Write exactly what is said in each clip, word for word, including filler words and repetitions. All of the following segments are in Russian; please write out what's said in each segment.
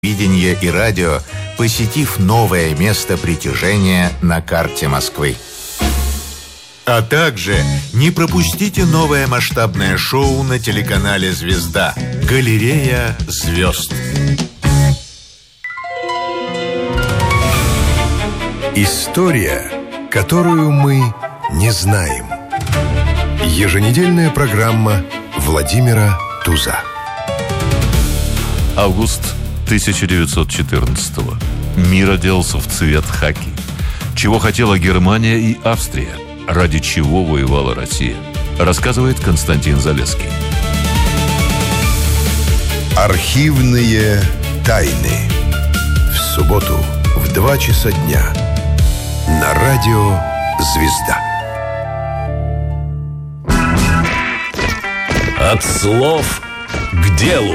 телевидения и радио, посетив новое место притяжения на карте Москвы. А также не пропустите новое масштабное шоу на телеканале «Звезда» «Галерея звезд». История, которую мы не знаем. Еженедельная программа Владимира Туза. Август тысяча девятьсот четырнадцатого. Мир оделся в цвет хаки. Чего хотела Германия и Австрия? Ради чего воевала Россия? Рассказывает Константин Залесский. Архивные тайны. В субботу в два часа дня на радио «Звезда». От слов к делу.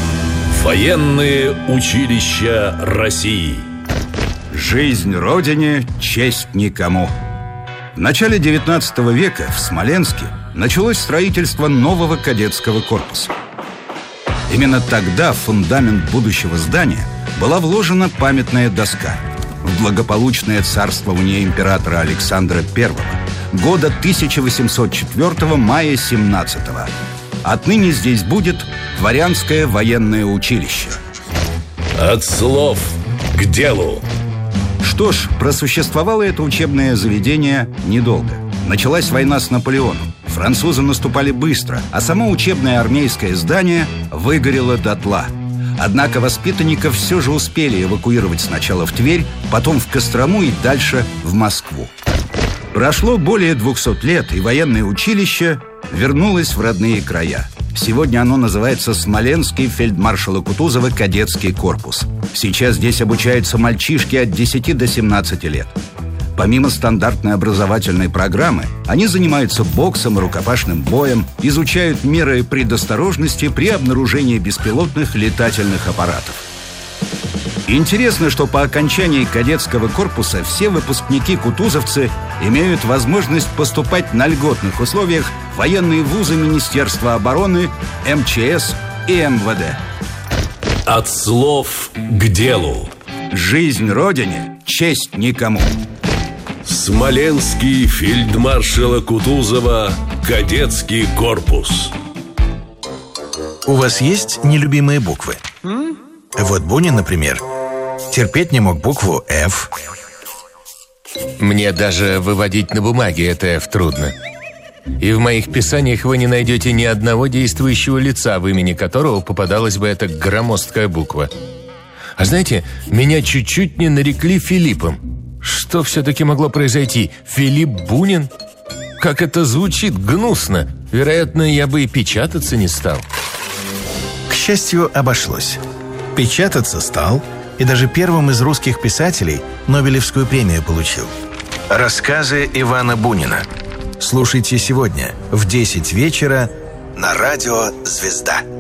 Военные училища России. Жизнь Родине, честь никому. В начале девятнадцатого века в Смоленске началось строительство нового кадетского корпуса. Именно тогда в фундамент будущего здания была вложена памятная доска в благополучное царствование императора Александра Первого года тысяча восемьсот четвёртого, мая семнадцатого. Отныне здесь будет Дворянское военное училище. От слов к делу. Что ж, просуществовало это учебное заведение недолго. Началась война с Наполеоном. Французы наступали быстро, а само учебное армейское здание выгорело дотла. Однако воспитанников все же успели эвакуировать сначала в Тверь, потом в Кострому и дальше в Москву. Прошло более двухсот лет, и военное училище вернулось в родные края. Сегодня оно называется Смоленский фельдмаршала Кутузова кадетский корпус. Сейчас здесь обучаются мальчишки от десяти до семнадцати лет. Помимо стандартной образовательной программы, они занимаются боксом и рукопашным боем, изучают меры предосторожности при обнаружении беспилотных летательных аппаратов. Интересно, что по окончании кадетского корпуса все выпускники-кутузовцы имеют возможность поступать на льготных условиях в военные вузы Министерства обороны, эм че эс и эм вэ дэ. От слов к делу. Жизнь Родине, честь никому. Смоленский фельдмаршала Кутузова кадетский корпус. У вас есть нелюбимые буквы? М? Вот Бунин, например, терпеть не мог букву «Ф». Мне даже выводить на бумаге это «Ф» трудно. И в моих писаниях вы не найдете ни одного действующего лица, в имени которого попадалась бы эта громоздкая буква. А знаете, меня чуть-чуть не нарекли Филиппом. Что все-таки могло произойти? Филипп Бунин? Как это звучит гнусно. Вероятно, я бы и печататься не стал. К счастью, обошлось. Печататься стал, и даже первым из русских писателей Нобелевскую премию получил. Рассказы Ивана Бунина. Слушайте сегодня в десять вечера на радио «Звезда».